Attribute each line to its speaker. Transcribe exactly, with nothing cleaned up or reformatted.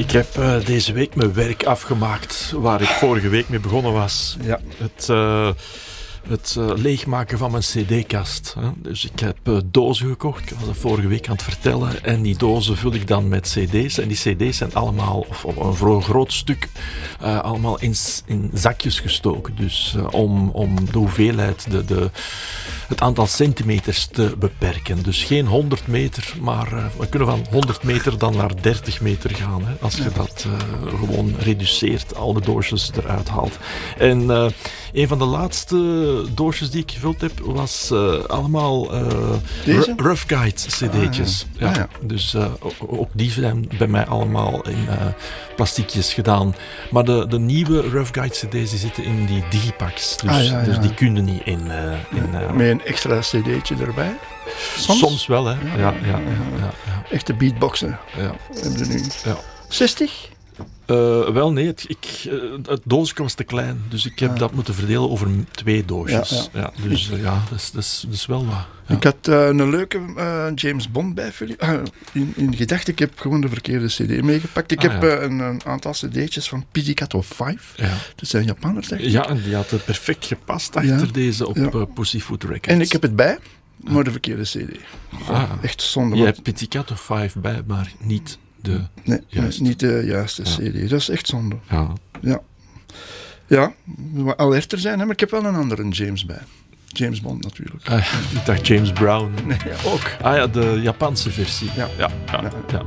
Speaker 1: Ik heb uh, deze week mijn werk afgemaakt waar ik vorige week mee begonnen was.
Speaker 2: Ja.
Speaker 1: Het, uh, het uh, leegmaken van mijn cd-kast. Hè. Dus ik heb uh, dozen gekocht, ik was dat vorige week aan het vertellen. En die dozen vul ik dan met cd's. En die cd's zijn allemaal, of een voor een groot stuk, uh, allemaal in, in zakjes gestoken. Dus uh, om, om de hoeveelheid, de, de, het aantal centimeters te beperken. Dus geen honderd meter, maar uh, we kunnen van honderd meter dan naar dertig meter gaan. Hè, als je ja. dat uh, gewoon reduceert, al de doosjes eruit haalt. En uh, een van de laatste doosjes die ik gevuld heb, was uh, allemaal uh, r- Rough Guide cd'tjes. Ah, ja. Ja. Ah, ja. Dus uh, ook die zijn bij mij allemaal in uh, plastiekjes gedaan. Maar de, de nieuwe Rough Guide cd's die zitten in die digipacks. Dus,
Speaker 2: ah, ja, ja.
Speaker 1: dus die kunnen niet in... Uh, in uh,
Speaker 2: Met een extra cd'tje erbij?
Speaker 1: Soms, Soms wel, hè. Ja, ja, ja, ja, ja, ja.
Speaker 2: Echte beatboxen.
Speaker 1: Ja.
Speaker 2: Hebben we nu.
Speaker 1: Ja.
Speaker 2: zestig?
Speaker 1: Uh, wel nee, het, ik, uh, het doosje was te klein, dus ik heb ah. dat moeten verdelen over twee doosjes. Ja, ja. Ja, dus uh, ja, dat is, dat, is, dat is wel wat. Ja.
Speaker 2: Ik had uh, een leuke uh, James Bond bij uh, in, in gedachten. Ik heb gewoon de verkeerde cd meegepakt. Ik ah, heb ja. uh, een, een aantal cd'tjes van Pizzicato vijf. Ja. Dat zijn Japanners, denk ik.
Speaker 1: Ja, en die had perfect gepast achter ja. deze op ja. uh, Pussyfoot Records.
Speaker 2: En ik heb het bij, maar de verkeerde cd. Ah. Echt zonde.
Speaker 1: Je hebt Pizzicato vijf bij, maar niet... De
Speaker 2: nee, nee, niet de juiste ja. cd. Dat is echt zonde.
Speaker 1: Ja.
Speaker 2: Ja. Ja, we alerter zijn, hè, maar ik heb wel een andere James bij. James Bond natuurlijk.
Speaker 1: Ah, ik dacht James Brown.
Speaker 2: Nee, ook.
Speaker 1: Ah ja, de Japanse versie.
Speaker 2: Ja.
Speaker 1: Ja, ja, ja. ja.